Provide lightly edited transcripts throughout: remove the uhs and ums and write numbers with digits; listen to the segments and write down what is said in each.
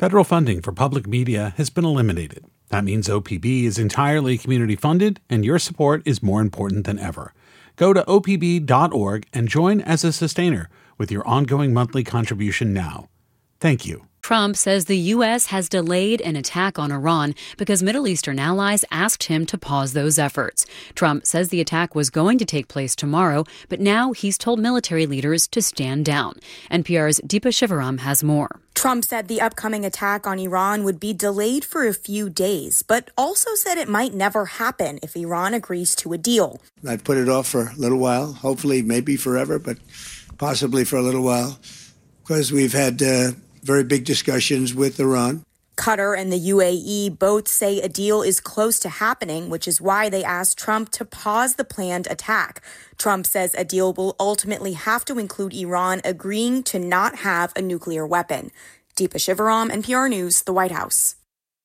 Federal funding for public media has been eliminated. That means OPB is entirely community funded, and your support is more important than ever. Go to opb.org and join as a sustainer with your ongoing monthly contribution now. Thank you. Trump says the U.S. has delayed an attack on Iran because Middle Eastern allies asked him to pause those efforts. Trump says the attack was going to take place tomorrow, but now he's told military leaders to stand down. NPR's Deepa Shivaram has more. Trump said the upcoming attack on Iran would be delayed for a few days, but also said it might never happen if Iran agrees to a deal. I've put it off for a little while, hopefully maybe forever, but possibly for a little while, because we've had very big discussions with Iran. Qatar and the UAE both say a deal is close to happening, which is why they asked Trump to pause the planned attack. Trump says a deal will ultimately have to include Iran agreeing to not have a nuclear weapon. Deepa Shivaram, NPR News, the White House.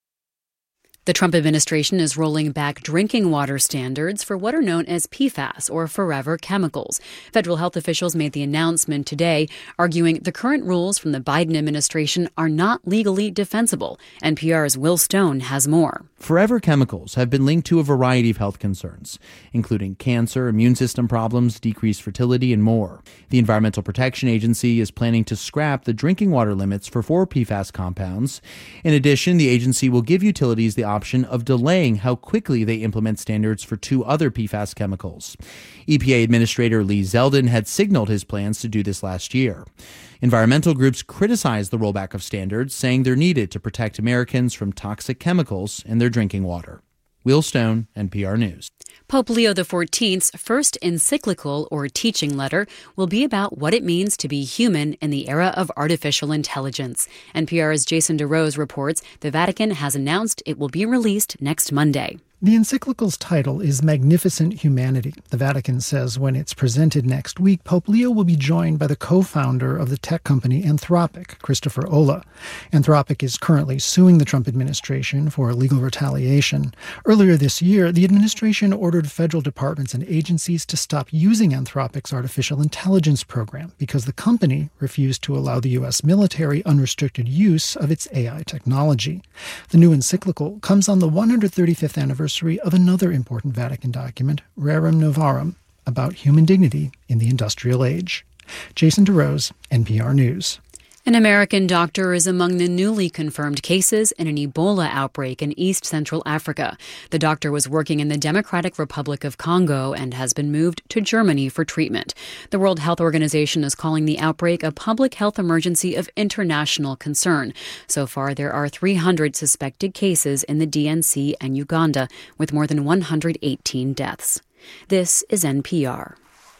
The Trump administration is rolling back drinking water standards for what are known as PFAS, or forever chemicals. Federal health officials made the announcement today, arguing the current rules from the Biden administration are not legally defensible. NPR's Will Stone has more. Forever chemicals have been linked to a variety of health concerns, including cancer, immune system problems, decreased fertility, and more. The Environmental Protection Agency is planning to scrap the drinking water limits for 4 PFAS compounds. In addition, the agency will give utilities the option of delaying how quickly they implement standards for 2 other PFAS chemicals. EPA Administrator Lee Zeldin had signaled his plans to do this last year. Environmental groups criticized the rollback of standards, saying they're needed to protect Americans from toxic chemicals in their drinking water. Will Stone, NPR News. Pope Leo XIV's first encyclical, or teaching letter, will be about what it means to be human in the era of artificial intelligence. NPR's Jason DeRose reports the Vatican has announced it will be released next Monday. The encyclical's title is Magnificent Humanity. The Vatican says when it's presented next week, Pope Leo will be joined by the co-founder of the tech company Anthropic, Christopher Olah. Anthropic is currently suing the Trump administration for legal retaliation. Earlier this year, the administration ordered federal departments and agencies to stop using Anthropic's artificial intelligence program because the company refused to allow the U.S. military unrestricted use of its AI technology. The new encyclical comes on the 135th anniversary of another important Vatican document, Rerum Novarum, about human dignity in the industrial age. Jason DeRose, NPR News. An American doctor is among the newly confirmed cases in an Ebola outbreak in East Central Africa. The doctor was working in the Democratic Republic of Congo and has been moved to Germany for treatment. The World Health Organization is calling the outbreak a public health emergency of international concern. So far, there are 300 suspected cases in the DNC and Uganda, with more than 118 deaths. This is NPR.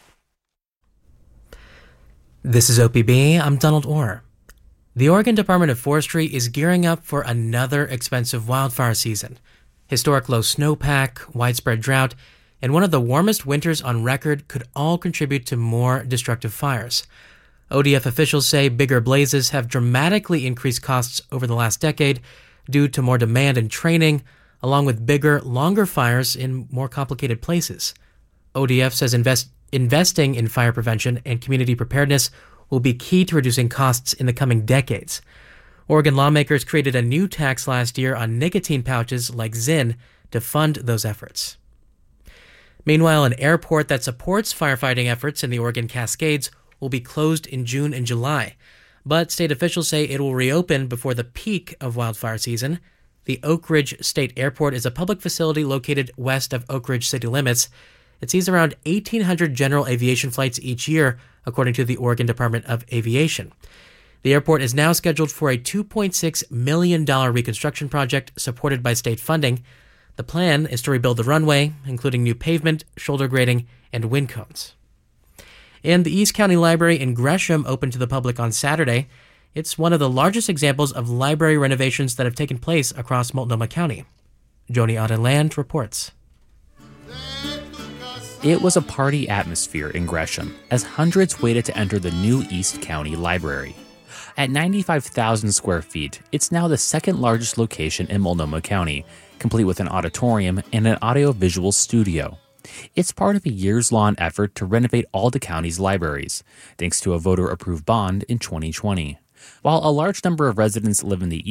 This is OPB. I'm Donald Orr. The Oregon Department of Forestry is gearing up for another expensive wildfire season. Historic low snowpack, widespread drought, and one of the warmest winters on record could all contribute to more destructive fires. ODF officials say bigger blazes have dramatically increased costs over the last decade due to more demand and training, along with bigger, longer fires in more complicated places. ODF says investing in fire prevention and community preparedness will be key to reducing costs in the coming decades. Oregon lawmakers created a new tax last year on nicotine pouches like Zyn to fund those efforts. Meanwhile, an airport that supports firefighting efforts in the Oregon Cascades will be closed in June and July, but state officials say it will reopen before the peak of wildfire season. The Oak Ridge State Airport is a public facility located west of Oak Ridge city limits. It sees around 1,800 general aviation flights each year, according to the Oregon Department of Aviation. The airport is now scheduled for a $2.6 million reconstruction project supported by state funding. The plan is to rebuild the runway, including new pavement, shoulder grading, and wind cones. And the East County Library in Gresham opened to the public on Saturday. It's one of the largest examples of library renovations that have taken place across Multnomah County. Joni Adeland reports. It was a party atmosphere in Gresham as hundreds waited to enter the new East County Library. At 95,000 square feet, it's now the second largest location in Multnomah County, complete with an auditorium and an audiovisual studio. It's part of a years-long effort to renovate all the county's libraries, thanks to a voter-approved bond in 2020. While a large number of residents live in the